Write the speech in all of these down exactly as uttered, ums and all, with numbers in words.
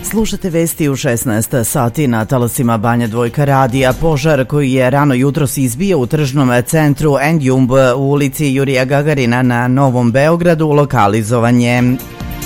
Slušate vesti u šesnaest sati na talasima Banja Dvojka radija. Požar koji je rano jutros izbio u tržnom centru Endjumb u ulici Jurija Gagarina na Novom Beogradu lokalizovan je.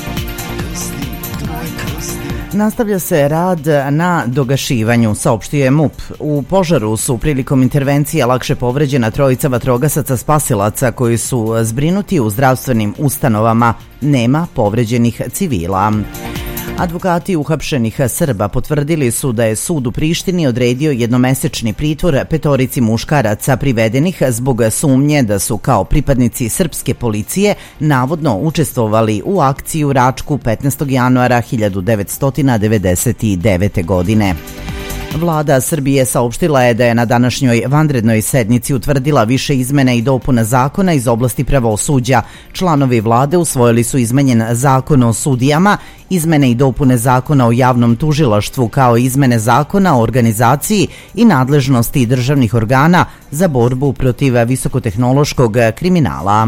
Nastavlja se rad na dogašivanju, saopštio je MUP. U požaru su prilikom intervencije lakše povređena trojica vatrogasaca spasilaca koji su zbrinuti u zdravstvenim ustanovama. Nema povređenih civila. Advokati uhapšenih Srba potvrdili su da je sud u Prištini odredio jednomesečni pritvor petorici muškaraca privedenih zbog sumnje da su kao pripadnici srpske policije navodno učestvovali u akciji u Račku petnaestog januara hiljadu devetsto devedeset devete. godine. Vlada Srbije saopštila je da je na današnjoj vanrednoj sednici utvrdila više izmena i dopuna zakona iz oblasti pravosuđa. Članovi vlade usvojili su izmenjen zakon o sudijama, izmene i dopune zakona o javnom tužilaštvu kao izmene zakona o organizaciji i nadležnosti državnih organa za borbu protiv visokotehnološkog kriminala.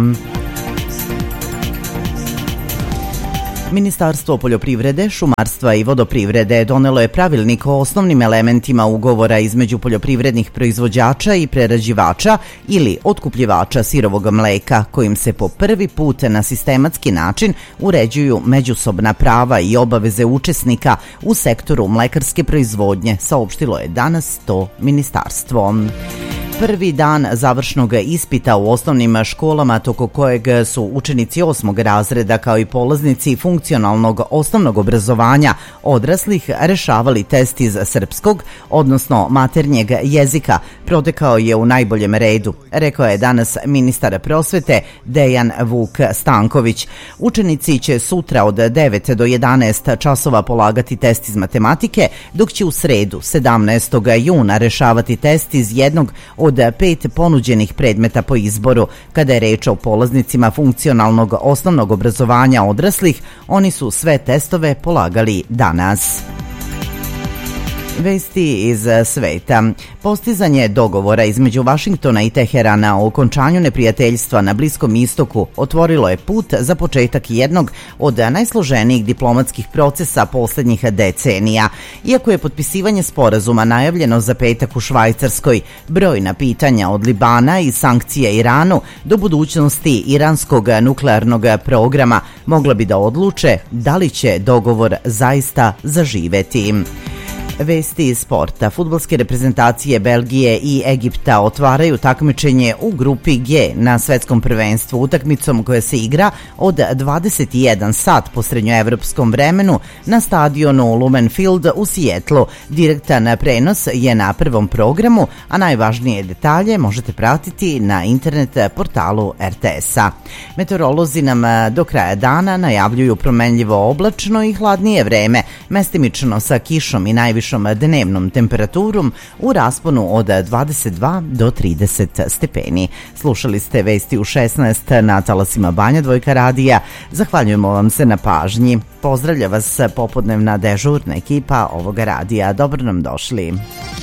Ministarstvo poljoprivrede, šumarstva i vodoprivrede donelo je pravilnik o osnovnim elementima ugovora između poljoprivrednih proizvođača i prerađivača ili otkupljivača sirovog mleka, kojim se po prvi put na sistematski način uređuju međusobna prava i obaveze učesnika u sektoru mlekarske proizvodnje, saopštilo je danas to ministarstvo. Prvi dan završnog ispita u osnovnim školama toko kojeg su učenici osmog razreda kao i polaznici funkcionalnog osnovnog obrazovanja odraslih rešavali test iz srpskog, odnosno maternjeg jezika, protekao je u najboljem redu, rekao je danas ministar prosvete Dejan Vuk Stanković. Učenici će sutra od devet do jedanaest časova polagati test iz matematike, dok će u sredu sedamnaestog juna rešavati test iz jednog od pet ponuđenih predmeta po izboru. Kada je reč o polaznicima funkcionalnog osnovnog obrazovanja odraslih, oni su sve testove polagali danas. Vesti iz sveta. Postizanje dogovora između Vašingtona i Teherana o okončanju neprijateljstva na Bliskom istoku otvorilo je put za početak jednog od najsloženijih diplomatskih procesa poslednjih decenija. Iako je potpisivanje sporazuma najavljeno za petak u Švajcarskoj, brojna pitanja od Libana i sankcija Iranu do budućnosti iranskog nuklearnog programa mogla bi da odluče da li će dogovor zaista zaživeti. Vesti iz sporta. Fudbalske reprezentacije Belgije i Egipta otvaraju takmičenje u grupi G na svetskom prvenstvu utakmicom koja se igra od dvadeset jedan sat po srednjoevropskom vremenu na stadionu Lumen Field u Sijetlu. Direktan prenos je na prvom programu, a najvažnije detalje možete pratiti na internet portalu er te es-a. Meteorolozi nam do kraja dana najavljuju promenljivo oblačno i hladnije vreme, mestimično sa kišom i najviše dnevnom temperaturom u rasponu od dvadeset dva do trideset stepeni. Slušali ste vesti u šesnaest na talasima Banja Dvojka radija. Zahvaljujemo vam se na pažnji. Pozdravlja vas popodnevna dežurna ekipa ovoga radija. Dobro nam došli.